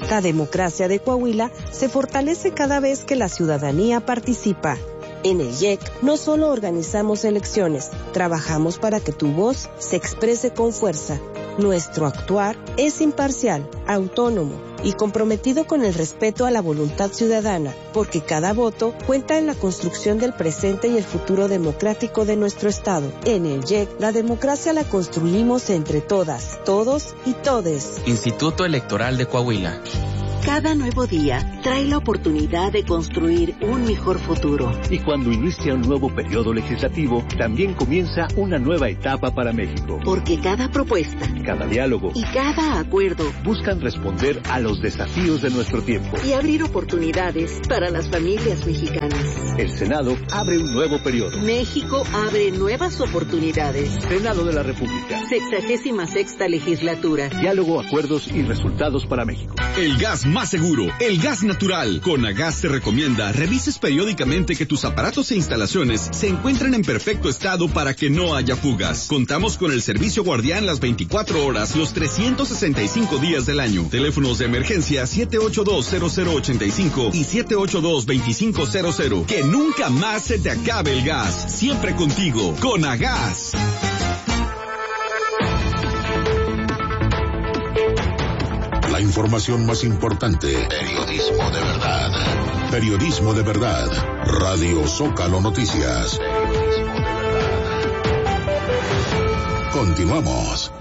La democracia de Coahuila se fortalece cada vez que la ciudadanía participa. En el IEC no solo organizamos elecciones, trabajamos para que tu voz se exprese con fuerza. Nuestro actuar es imparcial, autónomo y comprometido con el respeto a la voluntad ciudadana, porque cada voto cuenta en la construcción del presente y el futuro democrático de nuestro Estado. En el IEC, la democracia la construimos entre todas, todos y todes. Instituto Electoral de Coahuila. Cada nuevo día trae la oportunidad de construir un mejor futuro. Y cuando inicia un nuevo periodo legislativo, también comienza una nueva etapa para México. Porque cada propuesta, cada diálogo y cada acuerdo buscan responder a los desafíos de nuestro tiempo y abrir oportunidades para las familias mexicanas. El Senado abre un nuevo periodo. México abre nuevas oportunidades. Senado de la República. 66ª legislatura. Diálogo, acuerdos y resultados para México. El gas más seguro, el gas natural. Conagas te recomienda revises periódicamente que tus aparatos e instalaciones se encuentren en perfecto estado para que no haya fugas. Contamos con el servicio guardián las 24 horas, los 365 días del año. Teléfonos de emergencia 782-0085 y 782-2500. Que nunca más se te acabe el gas. Siempre contigo, Conagas. La información más importante. Periodismo de verdad. Periodismo de verdad. Radio Zócalo Noticias. Periodismo de verdad. Continuamos.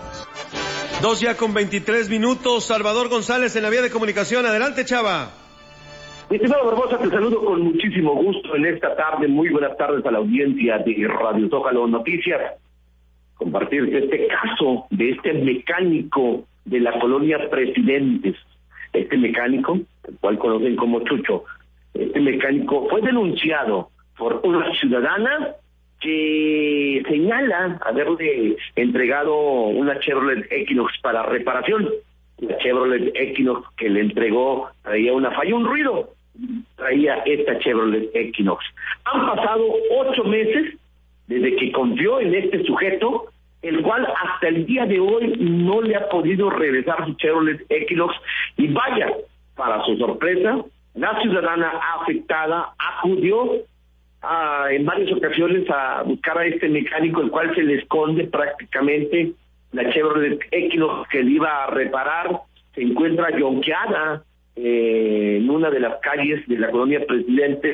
2:23. Salvador González en la vía de comunicación. Adelante, Chava. Mi estimado Barbosa, te saludo con muchísimo gusto en esta tarde. Muy buenas tardes a la audiencia de Radio Zócalo Noticias. Compartirte este caso de este mecánico de la colonia Presidentes. Este mecánico, el cual conocen como Chucho, este mecánico fue denunciado por una ciudadana que señala haberle entregado una Chevrolet Equinox para reparación. La Chevrolet Equinox que le entregó traía una falla, un ruido. Traía esta Chevrolet Equinox. Han pasado 8 meses desde que confió en este sujeto, el cual hasta el día de hoy no le ha podido regresar su Chevrolet Equinox. Y vaya, para su sorpresa, la ciudadana afectada acudió en varias ocasiones a buscar a este mecánico, el cual se le esconde prácticamente la Chevrolet Equinox que le iba a reparar. Se encuentra yonqueada en una de las calles de la colonia Presidentes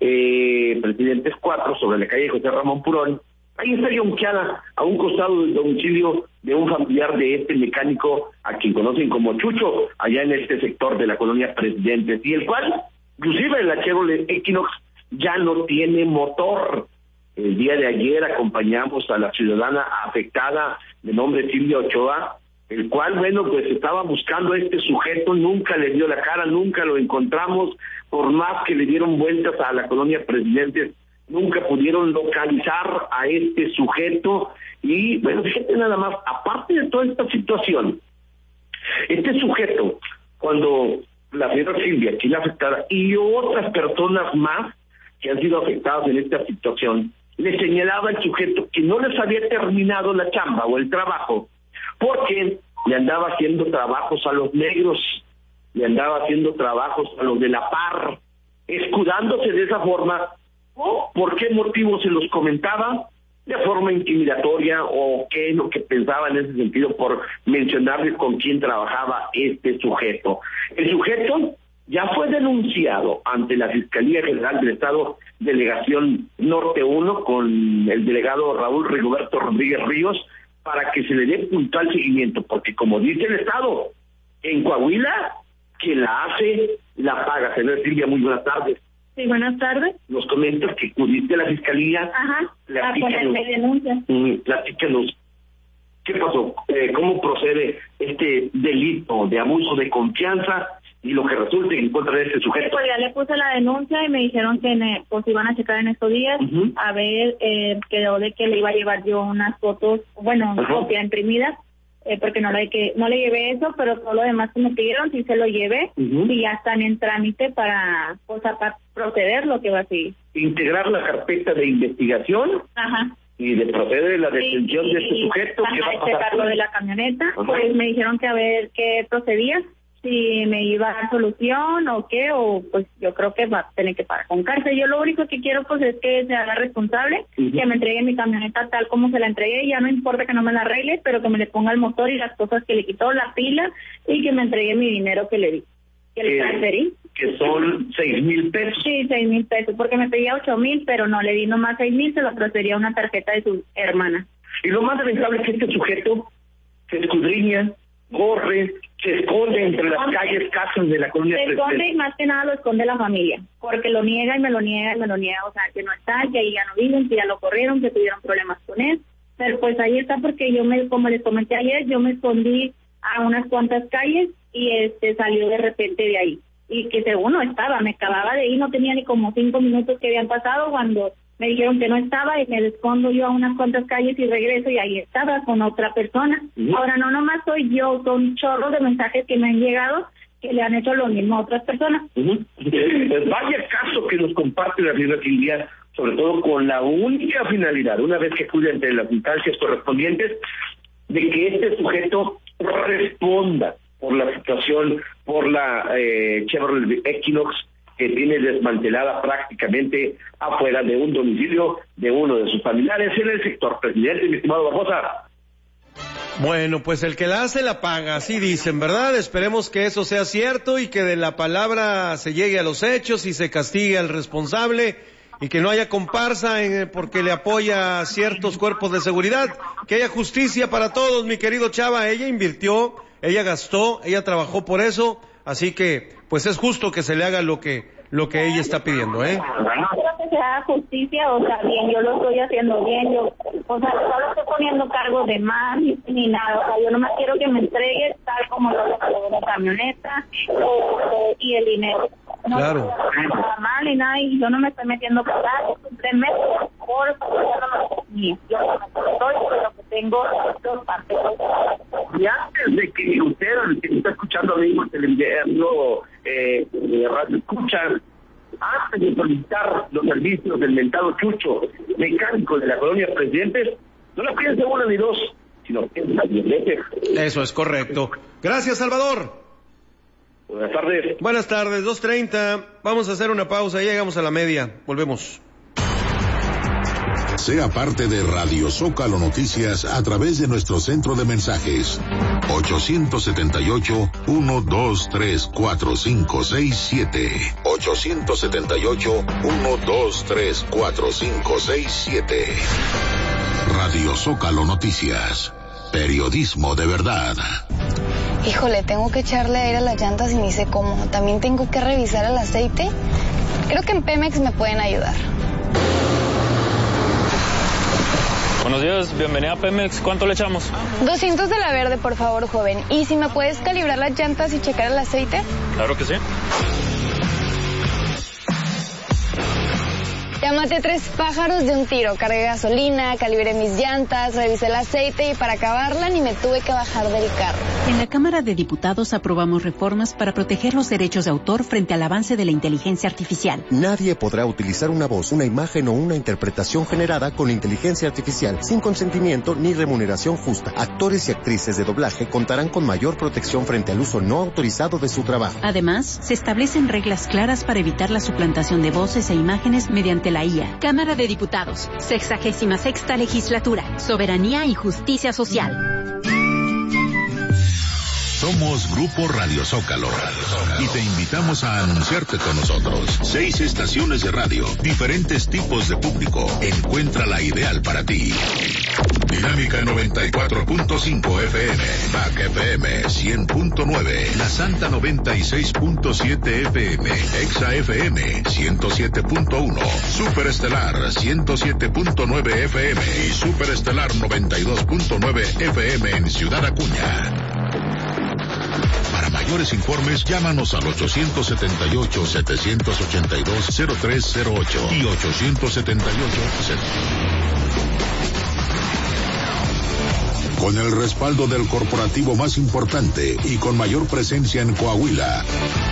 4, sobre la calle José Ramón Purón. Ahí está yonqueada a un costado del domicilio de un familiar de este mecánico, a quien conocen como Chucho, allá en este sector de la colonia Presidentes, y el cual, inclusive la Chevrolet Equinox, ya no tiene motor. El día de ayer acompañamos a la ciudadana afectada de nombre Silvia Ochoa, el cual, bueno, pues estaba buscando a este sujeto, nunca le dio la cara, nunca lo encontramos, por más que le dieron vueltas a la colonia Presidentes, nunca pudieron localizar a este sujeto. Y bueno, fíjate nada más, aparte de toda esta situación, este sujeto, cuando la señora Silvia, que es la afectada, y otras personas más que han sido afectadas en esta situación, le señalaba al sujeto que no les había terminado la chamba o el trabajo, porque le andaba haciendo trabajos a los negros, le andaba haciendo trabajos a los de la par, escudándose de esa forma. ¿Por qué motivo se los comentaba? De forma intimidatoria, o qué es lo que pensaba en ese sentido por mencionarles con quién trabajaba este sujeto. El sujeto ya fue denunciado ante la Fiscalía General del Estado, Delegación Norte 1, con el delegado Raúl Rigoberto Rodríguez Ríos, para que se le dé puntual seguimiento, porque como dice el Estado, en Coahuila, quien la hace, la paga. Señora Silvia, muy buenas tardes. Sí, buenas tardes. Nos comentas que acudiste a la Fiscalía. Ajá, a ponerme denuncia. Platícanos, ¿qué pasó? ¿Cómo procede este delito de abuso de confianza y lo que resulte en contra de este sujeto? Pues ya le puse la denuncia y me dijeron que pues iban a checar en estos días. A ver, quedó de que le iba a llevar yo unas fotos, bueno, copia imprimida, porque no le llevé eso, pero todo lo demás que me pidieron sí se lo llevé, y ya están en trámite para proceder lo que va a seguir. Integrar la carpeta de investigación. Ajá. Y de proceder la detención de este sujeto. ¿Qué va a pasar? Checar lo de la camioneta. Pues me dijeron que a ver qué procedía, si me iba a dar solución o qué, o pues yo creo que va a tener que pagar con cárcel. Yo lo único que quiero pues es que se haga responsable, que me entregue mi camioneta tal como se la entregué, ya no importa que no me la arregle, pero que me le ponga el motor y las cosas que le quitó, la pila, y que me entregue mi dinero que le di, que le transferí. Que son 6,000 pesos. Sí, 6,000 pesos, porque me pedía 8,000, pero no le di nomás 6,000, se lo transfería a una tarjeta de su hermana. Y lo más lamentable es que este sujeto se escudriña, corre, se esconde entre las calles, casas de la colonia. Se esconde y más que nada lo esconde la familia, porque lo niega y me lo niega y me lo niega, o sea, que no está, que ahí ya no viven, que ya lo corrieron, que tuvieron problemas con él, pero pues ahí está porque como les comenté ayer, yo me escondí a unas cuantas calles y salió de repente de ahí, y que según no estaba, me acababa de ir, no tenía ni como 5 minutos que habían pasado cuando me dijeron que no estaba y me escondo yo a unas cuantas calles y regreso y ahí estaba con otra persona. Ahora no nomás soy yo, son chorros de mensajes que me han llegado que le han hecho lo mismo a otras personas. Pues vaya caso que nos comparte la señora Silvia, sobre todo con la única finalidad, una vez que acude ante las instancias correspondientes, de que este sujeto responda por la situación, por la Chevrolet Equinox, que tiene desmantelada prácticamente afuera de un domicilio de uno de sus familiares en el sector. Presidente, mi estimado Barbosa. Bueno, pues el que la hace la paga, así dicen, ¿verdad? Esperemos que eso sea cierto y que de la palabra se llegue a los hechos y se castigue al responsable y que no haya comparsa porque le apoya a ciertos cuerpos de seguridad, que haya justicia para todos, mi querido Chava. Ella invirtió, ella gastó, ella trabajó por eso, así que pues es justo que se le haga lo que ella está pidiendo, ¿eh? Quiero que se haga justicia, o sea, bien, yo lo estoy haciendo bien, yo, o sea, no lo estoy poniendo cargo de más ni nada, o sea, yo nomás quiero que me entregue tal como lo de la camioneta y el dinero. No, claro. Nada mal y nada, y yo no me estoy metiendo por nada, es un 3 meses, por yo no me estoy, pero que tengo dos partes. Y antes de que usted, que me está escuchando ahora mismo, televidendo, radio escucha, antes de solicitar los servicios del mentado Chucho, mecánico de la colonia Presidentes, no la piense una ni dos, sino piensa 10 veces. Eso es correcto. Gracias, Salvador. Buenas tardes. Buenas tardes, 2:30. Vamos a hacer una pausa, ya llegamos a la media. Volvemos. Sea parte de Radio Zócalo Noticias a través de nuestro centro de mensajes 878-123-4567 878-123-4567. Radio Zócalo Noticias, periodismo de verdad. Híjole, tengo que echarle aire a las llantas y ni sé cómo. También tengo que revisar el aceite. Creo que en Pemex me pueden ayudar. Buenos días, bienvenida a Pemex. ¿Cuánto le echamos? 200 de la verde, por favor, joven. ¿Y si me puedes calibrar las llantas y checar el aceite? Claro que sí. Ya maté 3 pájaros de un tiro. Cargué gasolina, calibré mis llantas, revisé el aceite y para acabarla ni me tuve que bajar del carro. En la Cámara de Diputados aprobamos reformas para proteger los derechos de autor frente al avance de la inteligencia artificial. Nadie podrá utilizar una voz, una imagen o una interpretación generada con inteligencia artificial sin consentimiento ni remuneración justa. Actores y actrices de doblaje contarán con mayor protección frente al uso no autorizado de su trabajo. Además, se establecen reglas claras para evitar la suplantación de voces e imágenes mediante la IA. Cámara de Diputados, 66ª Legislatura, Soberanía y Justicia Social. Somos Grupo Radio Zócalo y te invitamos a anunciarte con nosotros. 6 estaciones de radio, diferentes tipos de público. Encuentra la ideal para ti. Dinámica 94.5 FM, Back FM 100.9, La Santa 96.7 FM, Exa FM 107.1, Superestelar 107.9 FM y Superestelar 92.9 FM en Ciudad Acuña. Para mayores informes, llámanos al 878-782-0308 y 878. Con el respaldo del corporativo más importante y con mayor presencia en Coahuila,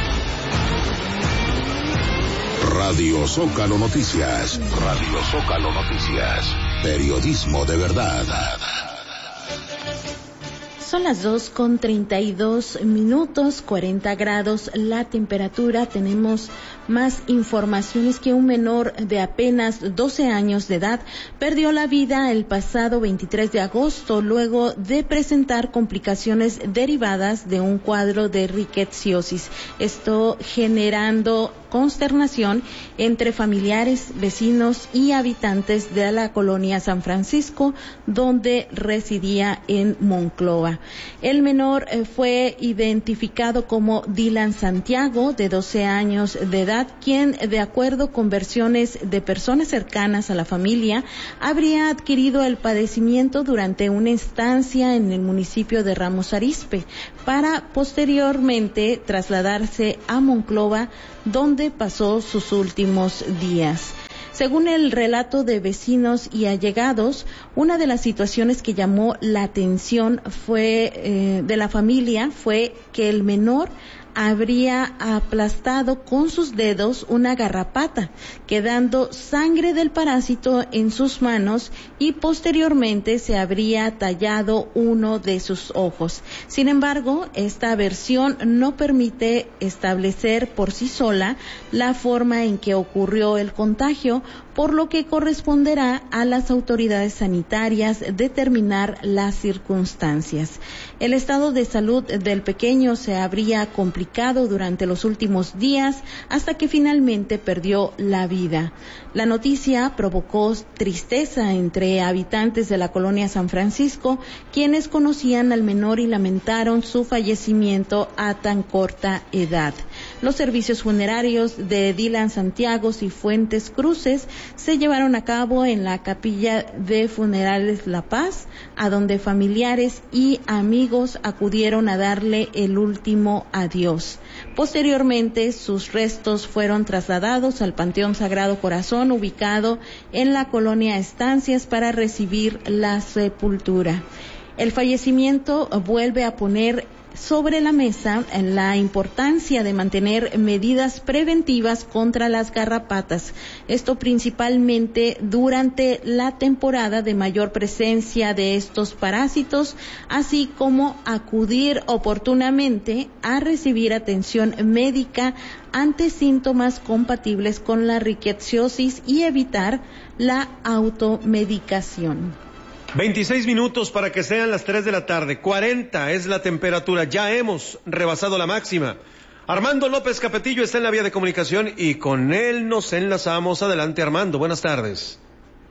Radio Zócalo Noticias. Radio Zócalo Noticias. Periodismo de verdad. Son las 2:32, 40 grados la temperatura. Tenemos más informaciones que un menor de apenas 12 años de edad perdió la vida el pasado 23 de agosto luego de presentar complicaciones derivadas de un cuadro de rickettsiosis. Esto generando consternación entre familiares, vecinos y habitantes de la colonia San Francisco, donde residía en Monclova. El menor fue identificado como Dylan Santiago, de 12 años de edad, quien, de acuerdo con versiones de personas cercanas a la familia, habría adquirido el padecimiento durante una estancia en el municipio de Ramos Arizpe, para posteriormente trasladarse a Monclova, donde pasó sus últimos días. Según el relato de vecinos y allegados, una de las situaciones que llamó la atención de la familia fue que el menor habría aplastado con sus dedos una garrapata, quedando sangre del parásito en sus manos, y posteriormente se habría tallado uno de sus ojos. Sin embargo, esta versión no permite establecer por sí sola la forma en que ocurrió el contagio, por lo que corresponderá a las autoridades sanitarias determinar las circunstancias. El estado de salud del pequeño se habría complicado durante los últimos días hasta que finalmente perdió la vida. La noticia provocó tristeza entre habitantes de la colonia San Francisco, quienes conocían al menor y lamentaron su fallecimiento a tan corta edad. Los servicios funerarios de Dylan Santiago y Fuentes Cruces se llevaron a cabo en la Capilla de Funerales La Paz, a donde familiares y amigos acudieron a darle el último adiós. Posteriormente, sus restos fueron trasladados al Panteón Sagrado Corazón, ubicado en la colonia Estancias, para recibir la sepultura. El fallecimiento vuelve a poner sobre la mesa la importancia de mantener medidas preventivas contra las garrapatas, esto principalmente durante la temporada de mayor presencia de estos parásitos, así como acudir oportunamente a recibir atención médica ante síntomas compatibles con la rickettsiosis y evitar la automedicación. 26 minutos para que sean las 3 de la tarde. 40 es la temperatura. Ya hemos rebasado la máxima. Armando López Capetillo está en la vía de comunicación y con él nos enlazamos. Adelante, Armando. Buenas tardes.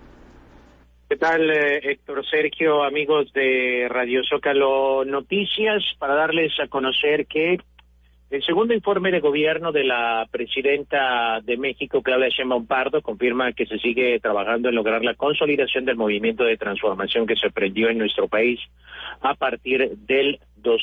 ¿Qué tal, Héctor Sergio, amigos de Radio Zócalo Noticias? Para darles a conocer que el segundo informe de gobierno de la presidenta de México, Claudia Sheinbaum Pardo, confirma que se sigue trabajando en lograr la consolidación del movimiento de transformación que se emprendió en nuestro país a partir del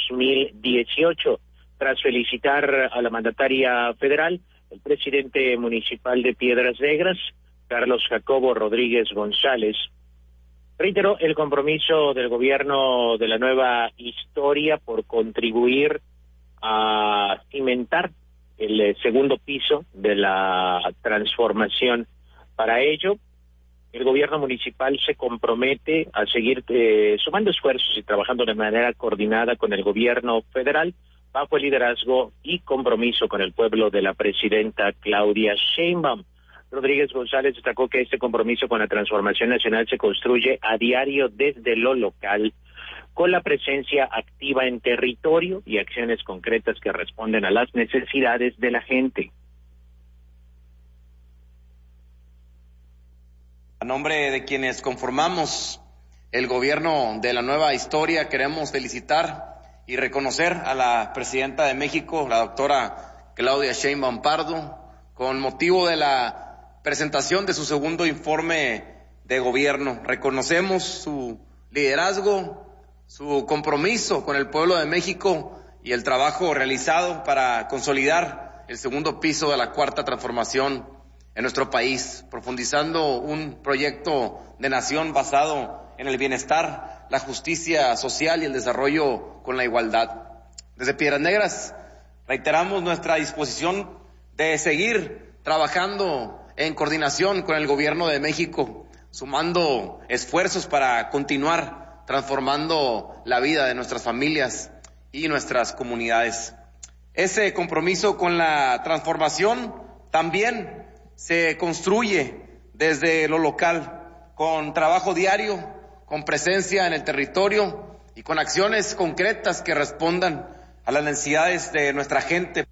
2018. Tras felicitar a la mandataria federal, el presidente municipal de Piedras Negras, Carlos Jacobo Rodríguez González, reiteró el compromiso del gobierno de la nueva historia por contribuir a cimentar el segundo piso de la transformación. Para ello, el gobierno municipal se compromete a seguir sumando esfuerzos y trabajando de manera coordinada con el gobierno federal, bajo el liderazgo y compromiso con el pueblo de la presidenta Claudia Sheinbaum. Rodríguez González destacó que este compromiso con la transformación nacional se construye a diario desde lo local, con la presencia activa en territorio y acciones concretas que responden a las necesidades de la gente. A nombre de quienes conformamos el gobierno de la nueva historia, queremos felicitar y reconocer a la presidenta de México, la doctora Claudia Sheinbaum Pardo, con motivo de la presentación de su segundo informe de gobierno. Reconocemos su liderazgo, su compromiso con el pueblo de México y el trabajo realizado para consolidar el segundo piso de la cuarta transformación en nuestro país, profundizando un proyecto de nación basado en el bienestar, la justicia social y el desarrollo con la igualdad. Desde Piedras Negras reiteramos nuestra disposición de seguir trabajando en coordinación con el gobierno de México, sumando esfuerzos para continuar transformando la vida de nuestras familias y nuestras comunidades. Ese compromiso con la transformación también se construye desde lo local, con trabajo diario, con presencia en el territorio y con acciones concretas que respondan a las necesidades de nuestra gente.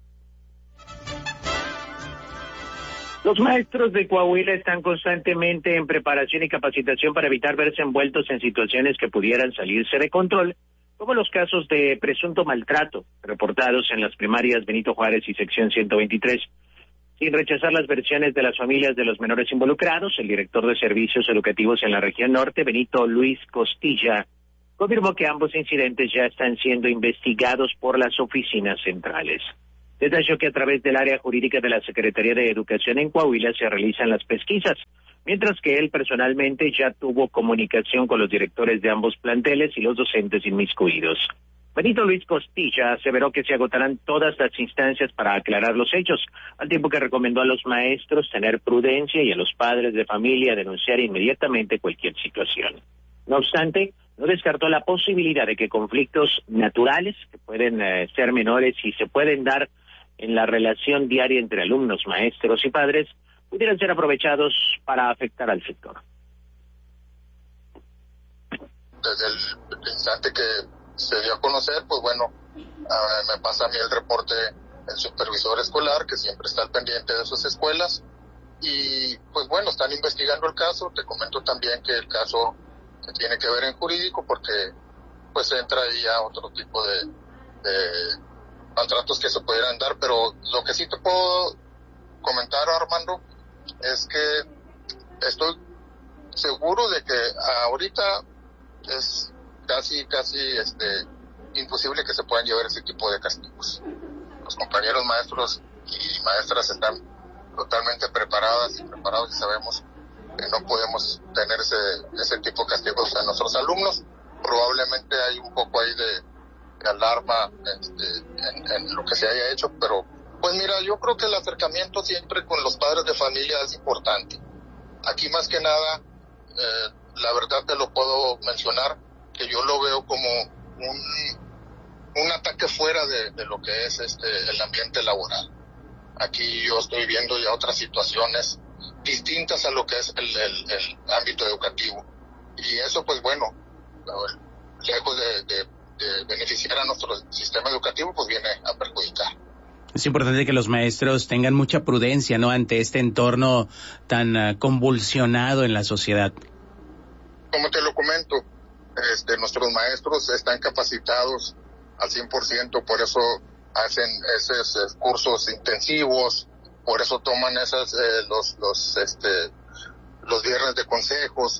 Los maestros de Coahuila están constantemente en preparación y capacitación para evitar verse envueltos en situaciones que pudieran salirse de control, como los casos de presunto maltrato reportados en las primarias Benito Juárez y sección 123. Sin rechazar las versiones de las familias de los menores involucrados, el director de Servicios Educativos en la región norte, Benito Luis Costilla, confirmó que ambos incidentes ya están siendo investigados por las oficinas centrales. Detalló que a través del área jurídica de la Secretaría de Educación en Coahuila se realizan las pesquisas, mientras que él personalmente ya tuvo comunicación con los directores de ambos planteles y los docentes inmiscuidos. Benito Luis Costilla aseveró que se agotarán todas las instancias para aclarar los hechos, al tiempo que recomendó a los maestros tener prudencia y a los padres de familia denunciar inmediatamente cualquier situación. No obstante, no descartó la posibilidad de que conflictos naturales, que pueden ser menores y se pueden dar en la relación diaria entre alumnos, maestros y padres, pudieran ser aprovechados para afectar al sector. Desde el instante que se dio a conocer, pues bueno, me pasa a mí el reporte el supervisor escolar, que siempre está al pendiente de sus escuelas, y pues bueno, están investigando el caso. Te comento también que el caso tiene que ver en jurídico, porque pues entra ahí a otro tipo de maltratos que se pudieran dar, pero lo que sí te puedo comentar, Armando, es que estoy seguro de que ahorita es casi imposible que se puedan llevar ese tipo de castigos. Los compañeros maestros y maestras están totalmente preparados y sabemos que no podemos tener ese tipo de castigos a nuestros alumnos. Probablemente hay un poco ahí de alarma en lo que se haya hecho, pero pues mira, yo creo que el acercamiento siempre con los padres de familia es importante. Aquí más que nada, la verdad te lo puedo mencionar, que yo lo veo como un ataque fuera de lo que es el ambiente laboral. Aquí yo estoy viendo ya otras situaciones distintas a lo que es el ámbito educativo, y eso pues bueno, lejos de beneficiar a nuestro sistema educativo, pues viene a perjudicar. Es importante que los maestros tengan mucha prudencia, ¿no?, ante este entorno tan convulsionado en la sociedad. Como te lo comento, nuestros maestros están capacitados al 100%, por eso hacen esos cursos intensivos, por eso toman los viernes de consejos.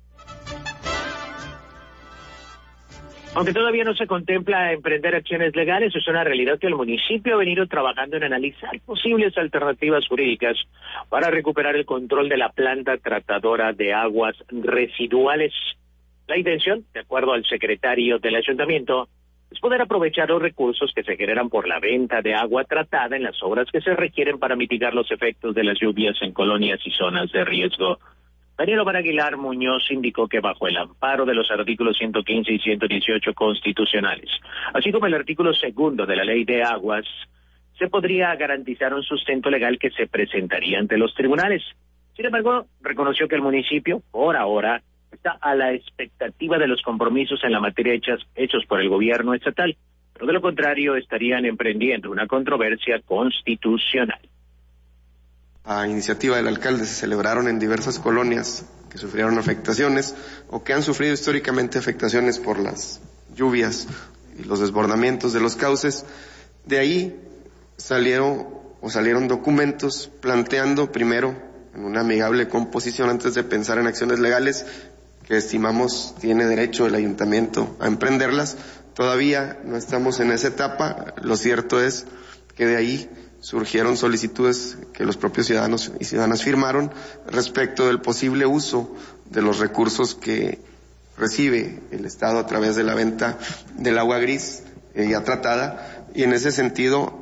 Aunque todavía no se contempla emprender acciones legales, es una realidad que el municipio ha venido trabajando en analizar posibles alternativas jurídicas para recuperar el control de la planta tratadora de aguas residuales. La intención, de acuerdo al secretario del ayuntamiento, es poder aprovechar los recursos que se generan por la venta de agua tratada en las obras que se requieren para mitigar los efectos de las lluvias en colonias y zonas de riesgo. Daniel Omar Aguilar Muñoz indicó que bajo el amparo de los artículos 115 y 118 constitucionales, así como el artículo 2 de la Ley de Aguas, se podría garantizar un sustento legal que se presentaría ante los tribunales. Sin embargo, reconoció que el municipio, por ahora, está a la expectativa de los compromisos en la materia hechos por el gobierno estatal, pero de lo contrario estarían emprendiendo una controversia constitucional. A iniciativa del alcalde se celebraron en diversas colonias que sufrieron afectaciones o que han sufrido históricamente afectaciones por las lluvias y los desbordamientos de los cauces. De ahí salieron documentos planteando primero, en una amigable composición antes de pensar en acciones legales, que estimamos tiene derecho el ayuntamiento a emprenderlas. Todavía no estamos en esa etapa. Lo cierto es que de ahí surgieron solicitudes que los propios ciudadanos y ciudadanas firmaron respecto del posible uso de los recursos que recibe el Estado a través de la venta del agua gris ya tratada, y en ese sentido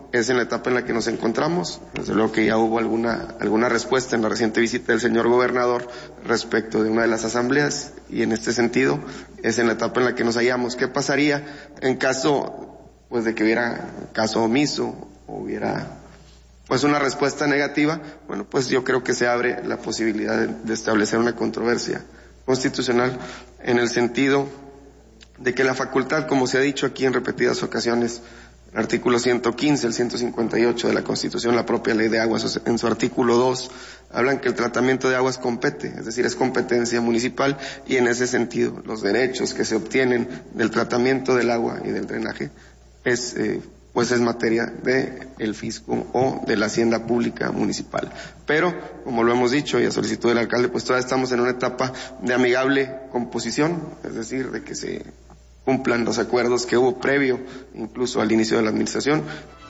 es en la etapa en la que nos encontramos. Desde luego que ya hubo alguna respuesta en la reciente visita del señor gobernador respecto de una de las asambleas, y en este sentido es en la etapa en la que nos hallamos. ¿Qué pasaría en caso pues de que hubiera caso omiso o hubiera pues una respuesta negativa? Bueno, pues yo creo que se abre la posibilidad de establecer una controversia constitucional en el sentido de que la facultad, como se ha dicho aquí en repetidas ocasiones, el artículo 115, el 158 de la Constitución, la propia Ley de Aguas, en su artículo 2, hablan que el tratamiento de aguas compete, es decir, es competencia municipal, y en ese sentido los derechos que se obtienen del tratamiento del agua y del drenaje es materia del fisco o de la hacienda pública municipal. Pero, como lo hemos dicho y a solicitud del alcalde, pues todavía estamos en una etapa de amigable composición, es decir, de que se cumplan los acuerdos que hubo previo incluso al inicio de la administración.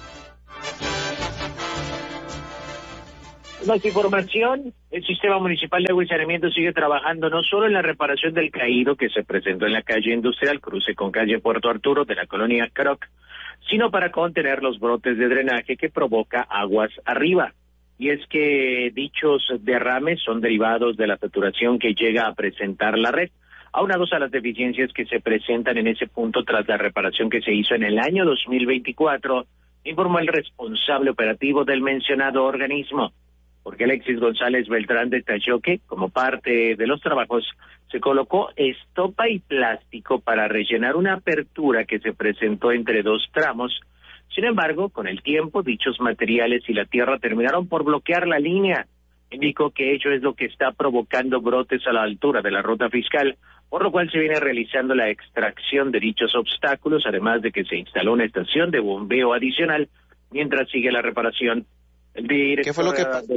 Más información, el Sistema Municipal de Agua y Saneamiento sigue trabajando no solo en la reparación del caído que se presentó en la calle Industrial, cruce con calle Puerto Arturo de la colonia Croc, sino para contener los brotes de drenaje que provoca aguas arriba. Y es que dichos derrames son derivados de la saturación que llega a presentar la red, aunados a las deficiencias que se presentan en ese punto tras la reparación que se hizo en el año 2024, informó el responsable operativo del mencionado organismo. Porque Alexis González Beltrán detalló que, como parte de los trabajos, se colocó estopa y plástico para rellenar una apertura que se presentó entre dos tramos. Sin embargo, con el tiempo, dichos materiales y la tierra terminaron por bloquear la línea. Indicó que ello es lo que está provocando brotes a la altura de la ruta fiscal, por lo cual se viene realizando la extracción de dichos obstáculos, además de que se instaló una estación de bombeo adicional mientras sigue la reparación. ¿Qué fue lo que pasó?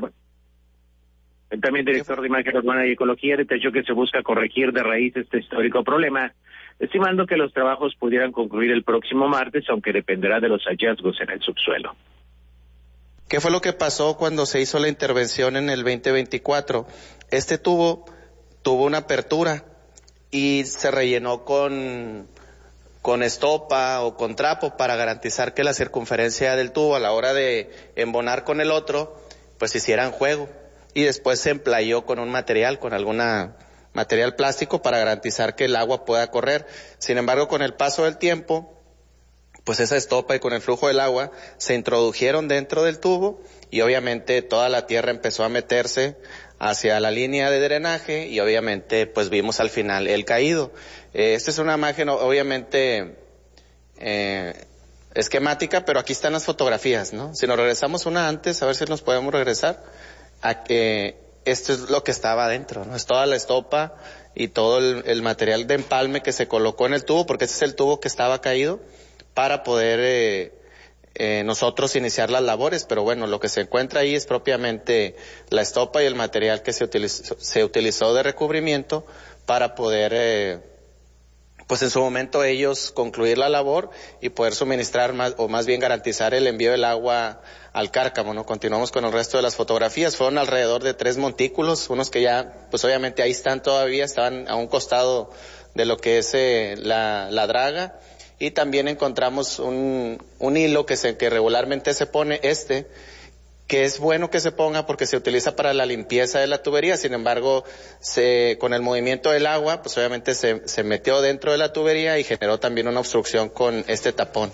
El también director de Imagen Urbana y Ecología detalló que se busca corregir de raíz este histórico problema, estimando que los trabajos pudieran concluir el próximo martes, aunque dependerá de los hallazgos en el subsuelo. ¿Qué fue lo que pasó cuando se hizo la intervención en el 2024? Este tubo tuvo una apertura y se rellenó con estopa o con trapo para garantizar que la circunferencia del tubo a la hora de embonar con el otro, pues hicieran juego. Y después se emplayó con un material, con alguna material plástico para garantizar que el agua pueda correr. Sin embargo, con el paso del tiempo, pues esa estopa y con el flujo del agua se introdujeron dentro del tubo y obviamente toda la tierra empezó a meterse hacia la línea de drenaje y obviamente pues vimos al final el caído. Esta es una imagen obviamente esquemática, pero aquí están las fotografías, ¿no? Si nos regresamos una antes, a ver si nos podemos regresar, a que esto es lo que estaba adentro, ¿no? Es toda la estopa y todo el material de empalme que se colocó en el tubo, porque ese es el tubo que estaba caído, para poder nosotros iniciar las labores, pero bueno, lo que se encuentra ahí es propiamente la estopa y el material que se utilizó de recubrimiento para poder pues en su momento ellos concluir la labor y poder suministrar más bien garantizar el envío del agua al Cárcamo, ¿no? Continuamos con el resto de las fotografías. Fueron alrededor de 3 montículos, unos que ya, pues obviamente ahí están todavía, estaban a un costado de lo que es la draga, y también encontramos un hilo que regularmente se pone, que es bueno que se ponga porque se utiliza para la limpieza de la tubería. Sin embargo, con el movimiento del agua, pues obviamente se metió dentro de la tubería y generó también una obstrucción con este tapón.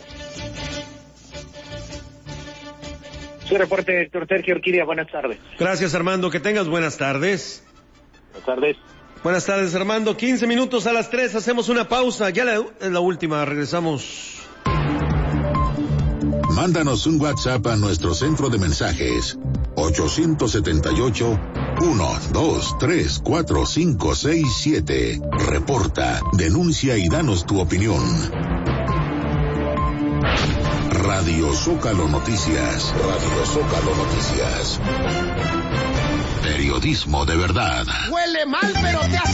Su reporte, doctor Sergio Orquídea, buenas tardes. Gracias, Armando, que tengas buenas tardes. Buenas tardes. Buenas tardes, Armando. 15 minutos a las 3, hacemos una pausa, ya es la última, regresamos. Mándanos un WhatsApp a nuestro centro de mensajes 878-123-4567. Reporta, denuncia y danos tu opinión. Radio Zócalo Noticias. Radio Zócalo Noticias. Periodismo de verdad. Huele mal, pero te